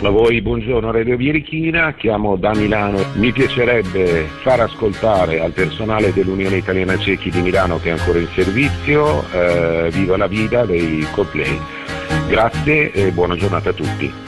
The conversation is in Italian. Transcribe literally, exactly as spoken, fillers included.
A voi buongiorno Radio Birichina, chiamo da Milano. Mi piacerebbe far ascoltare al personale dell'Unione Italiana Cechi di Milano che è ancora in servizio, eh, Viva la Vida dei Coldplay. Grazie e buona giornata a tutti.